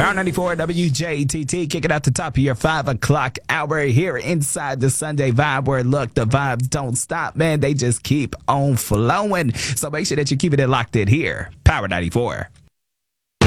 Power 94 WJTT, kicking out the top of your 5 o'clock hour here inside the Sunday Vibe, where look, the vibes don't stop, man. They just keep on flowing. So make sure that you keep it locked in here. Power 94.